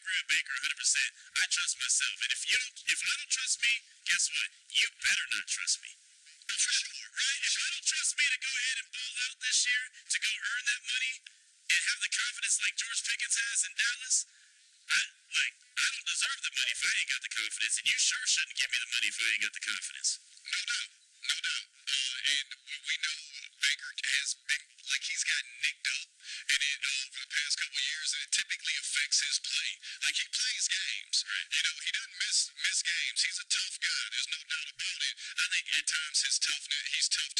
agree with Baker 100%. I trust myself, and if I don't trust me, guess what? You better not trust me. For sure, right? If I don't trust me to go ahead and ball out this year, to go earn that money, and have the confidence like George Pickens has in Dallas, I don't deserve the money if I ain't got the confidence, and you sure shouldn't give me the money if I ain't got the confidence. No doubt, no doubt. And we know Baker has been like he's gotten nicked up in it over the past couple of years, and it typically affects his play. Like he plays games, right? You know, he doesn't miss games. He's a tough guy. There's no doubt about it. I think at times he's tough